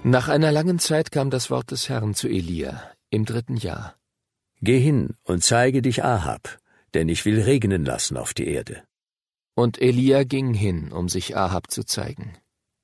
Nach einer langen Zeit kam das Wort des Herrn zu Elia im 3. Jahr. Geh hin und zeige dich Ahab, denn ich will regnen lassen auf die Erde. Und Elia ging hin, um sich Ahab zu zeigen.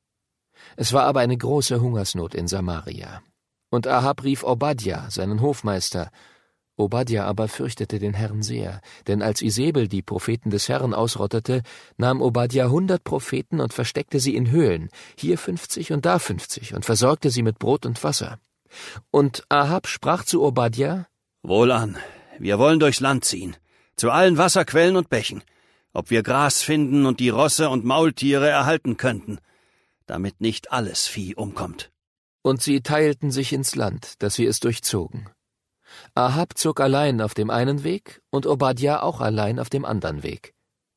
Es war aber eine große Hungersnot in Samaria. Und Ahab rief Obadja, seinen Hofmeister. Obadja aber fürchtete den Herrn sehr, denn als Isebel die Propheten des Herrn ausrottete, nahm Obadja 100 Propheten und versteckte sie in Höhlen, hier 50 und da 50, und versorgte sie mit Brot und Wasser. Und Ahab sprach zu Obadja: Wohlan, wir wollen durchs Land ziehen, zu allen Wasserquellen und Bächen, ob wir Gras finden und die Rosse und Maultiere erhalten könnten, damit nicht alles Vieh umkommt. Und sie teilten sich ins Land, dass sie es durchzogen. Ahab zog allein auf dem einen Weg und Obadja auch allein auf dem anderen Weg.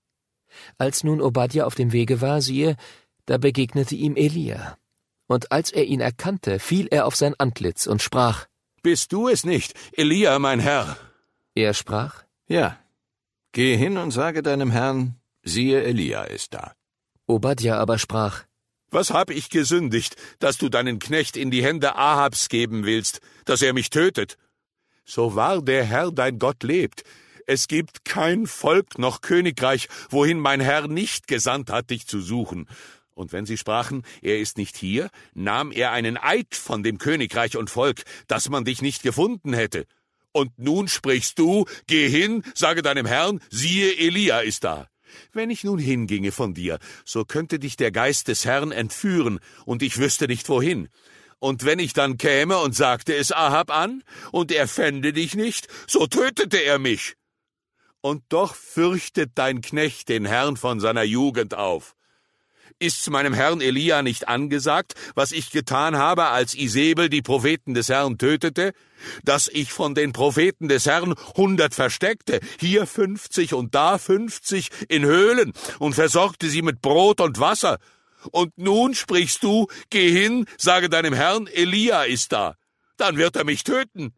Als nun Obadja auf dem Wege war, siehe, da begegnete ihm Elia. Und als er ihn erkannte, fiel er auf sein Antlitz und sprach: Bist du es nicht, Elia, mein Herr? Er sprach: Ja, geh hin und sage deinem Herrn, siehe, Elia ist da. Obadja aber sprach: Was habe ich gesündigt, dass du deinen Knecht in die Hände Ahabs geben willst, dass er mich tötet? So wahr der Herr dein Gott lebt, es gibt kein Volk noch Königreich, wohin mein Herr nicht gesandt hat, dich zu suchen. Und wenn sie sprachen, er ist nicht hier, nahm er einen Eid von dem Königreich und Volk, dass man dich nicht gefunden hätte. Und nun sprichst du, geh hin, sage deinem Herrn, siehe, Elia ist da. Wenn ich nun hinginge von dir, so könnte dich der Geist des Herrn entführen, und ich wüsste nicht wohin. Und wenn ich dann käme und sagte es Ahab an, und er fände dich nicht, so tötete er mich. Und doch fürchtet dein Knecht den Herrn von seiner Jugend auf. Ist's meinem Herrn Elia nicht angesagt, was ich getan habe, als Isebel die Propheten des Herrn tötete? Dass ich von den Propheten des Herrn 100 versteckte, hier 50 und da 50 in Höhlen und versorgte sie mit Brot und Wasser. Und nun sprichst du, geh hin, sage deinem Herrn, Elia ist da. Dann wird er mich töten.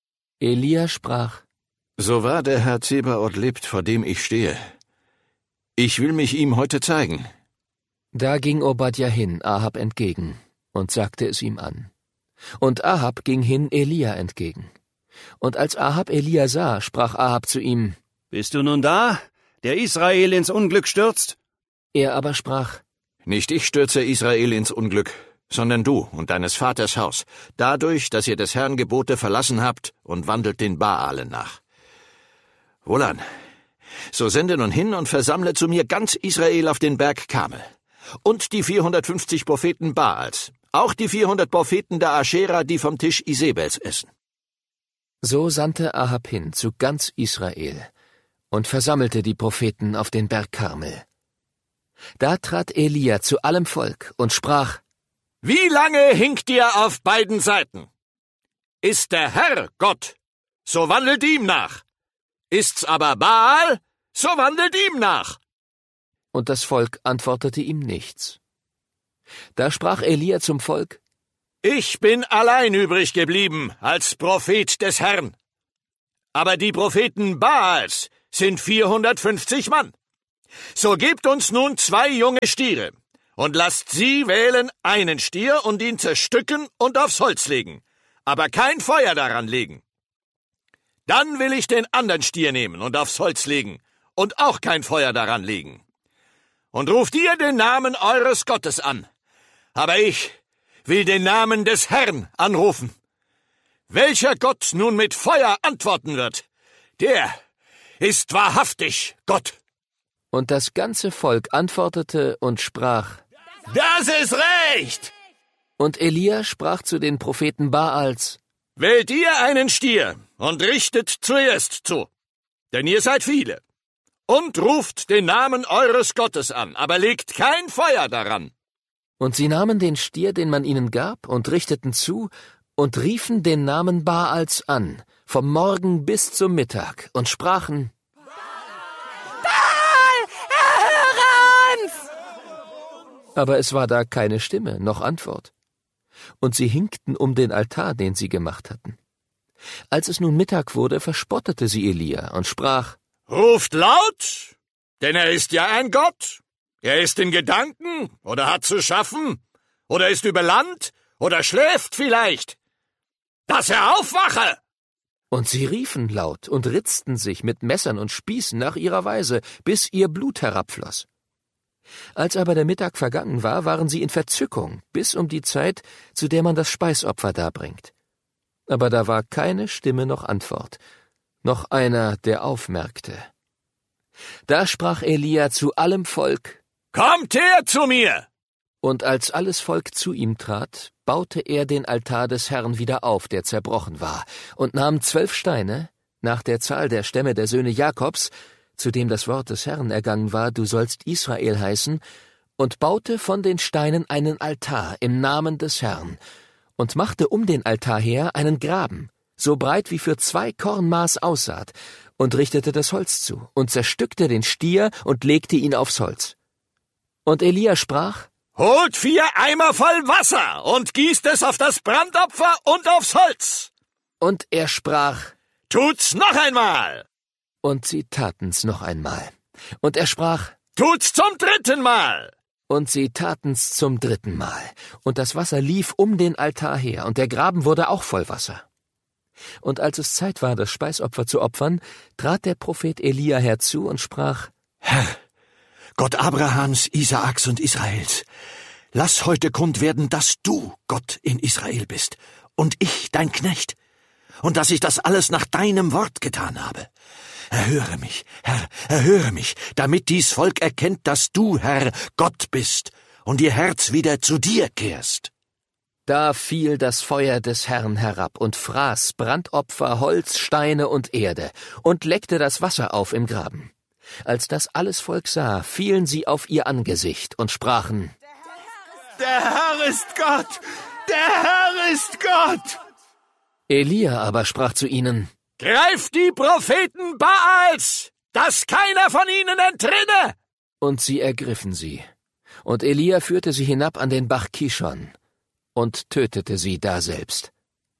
Elia sprach: So wahr der Herr Zebaoth lebt, vor dem ich stehe. Ich will mich ihm heute zeigen. Da ging Obadja hin Ahab entgegen und sagte es ihm an. Und Ahab ging hin Elia entgegen. Und als Ahab Elia sah, sprach Ahab zu ihm: Bist du nun da, der Israel ins Unglück stürzt? Er aber sprach: Nicht ich stürze Israel ins Unglück, sondern du und deines Vaters Haus, dadurch, dass ihr des Herrn Gebote verlassen habt und wandelt den Baalen nach. Wohlan, so sende nun hin und versammle zu mir ganz Israel auf den Berg Karmel. Und die 450 Propheten Baals, auch die 400 Propheten der Aschera, die vom Tisch Isebels essen. So sandte Ahab hin zu ganz Israel und versammelte die Propheten auf den Berg Karmel. Da trat Elia zu allem Volk und sprach: Wie lange hinkt ihr auf beiden Seiten? Ist der Herr Gott, so wandelt ihm nach. Ist's aber Baal, so wandelt ihm nach. Und das Volk antwortete ihm nichts. Da sprach Elia zum Volk: Ich bin allein übrig geblieben als Prophet des Herrn. Aber die Propheten Baals sind 450 Mann. So gebt uns nun 2 junge Stiere und lasst sie wählen einen Stier und ihn zerstücken und aufs Holz legen, aber kein Feuer daran legen. Dann will ich den anderen Stier nehmen und aufs Holz legen und auch kein Feuer daran legen. Und ruft ihr den Namen eures Gottes an, aber ich will den Namen des Herrn anrufen. Welcher Gott nun mit Feuer antworten wird, der ist wahrhaftig Gott. Und das ganze Volk antwortete und sprach: Das ist recht! Und Elia sprach zu den Propheten Baals: Wählt ihr einen Stier und richtet zuerst zu, denn ihr seid viele, und ruft den Namen eures Gottes an, aber legt kein Feuer daran. Und sie nahmen den Stier, den man ihnen gab, und richteten zu und riefen den Namen Baals an, vom Morgen bis zum Mittag, und sprachen: Aber es war da keine Stimme, noch Antwort. Und sie hinkten um den Altar, den sie gemacht hatten. Als es nun Mittag wurde, verspottete sie Elia und sprach: Ruft laut, denn er ist ja ein Gott. Er ist in Gedanken oder hat zu schaffen oder ist über Land oder schläft vielleicht. Dass er aufwache! Und sie riefen laut und ritzten sich mit Messern und Spießen nach ihrer Weise, bis ihr Blut herabfloss. Als aber der Mittag vergangen war, waren sie in Verzückung, bis um die Zeit, zu der man das Speisopfer darbringt. Aber da war keine Stimme noch Antwort, noch einer, der aufmerkte. Da sprach Elia zu allem Volk: »Kommt her zu mir!« Und als alles Volk zu ihm trat, baute er den Altar des Herrn wieder auf, der zerbrochen war, und nahm 12 Steine, nach der Zahl der Stämme der Söhne Jakobs, zu dem das Wort des Herrn ergangen war, du sollst Israel heißen, und baute von den Steinen einen Altar im Namen des Herrn, und machte um den Altar her einen Graben, so breit wie für 2 Kornmaß Aussaat, und richtete das Holz zu, und zerstückte den Stier und legte ihn aufs Holz. Und Elia sprach: »Holt 4 Eimer voll Wasser und gießt es auf das Brandopfer und aufs Holz!« Und er sprach: »Tut's noch einmal!« Und sie taten's noch einmal. Und er sprach: »Tut's zum 3. Mal!« Und sie taten's zum 3. Mal. Und das Wasser lief um den Altar her, und der Graben wurde auch voll Wasser. Und als es Zeit war, das Speisopfer zu opfern, trat der Prophet Elia herzu und sprach: »Herr, Gott Abrahams, Isaaks und Israels, lass heute kund werden, dass du Gott in Israel bist und ich dein Knecht, und dass ich das alles nach deinem Wort getan habe. Erhöre mich, Herr, erhöre mich, damit dies Volk erkennt, dass du, Herr, Gott bist und ihr Herz wieder zu dir kehrst.« Da fiel das Feuer des Herrn herab und fraß Brandopfer, Holz, Steine und Erde und leckte das Wasser auf im Graben. Als das alles Volk sah, fielen sie auf ihr Angesicht und sprachen: Der Herr ist Gott! Der Herr ist Gott! Elia aber sprach zu ihnen: »Greift die Propheten Baals, dass keiner von ihnen entrinne!« Und sie ergriffen sie. Und Elia führte sie hinab an den Bach Kishon und tötete sie daselbst.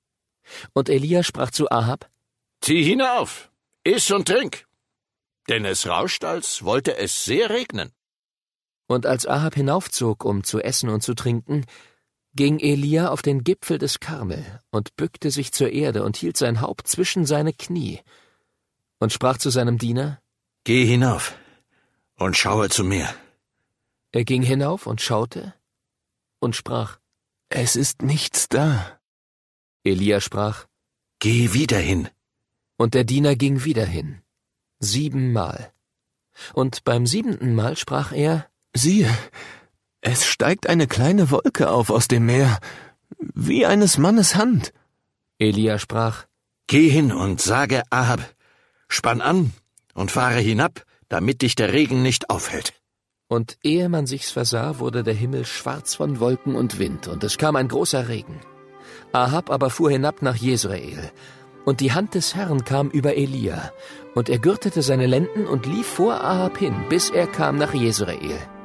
Und Elia sprach zu Ahab: »Zieh hinauf, iss und trink, denn es rauscht, als wollte es sehr regnen.« Und als Ahab hinaufzog, um zu essen und zu trinken, ging Elia auf den Gipfel des Karmel und bückte sich zur Erde und hielt sein Haupt zwischen seine Knie und sprach zu seinem Diener: »Geh hinauf und schaue zu mir.« Er ging hinauf und schaute und sprach: »Es ist nichts da.« Elia sprach: »Geh wieder hin.« Und der Diener ging wieder hin, 7 Mal. Und beim 7. Mal sprach er: »Siehe, es steigt eine kleine Wolke auf aus dem Meer, wie eines Mannes Hand.« Elia sprach: »Geh hin und sage Ahab, spann an und fahre hinab, damit dich der Regen nicht aufhält.« Und ehe man sich's versah, wurde der Himmel schwarz von Wolken und Wind, und es kam ein großer Regen. Ahab aber fuhr hinab nach Jezreel, und die Hand des Herrn kam über Elia, und er gürtete seine Lenden und lief vor Ahab hin, bis er kam nach Jezreel.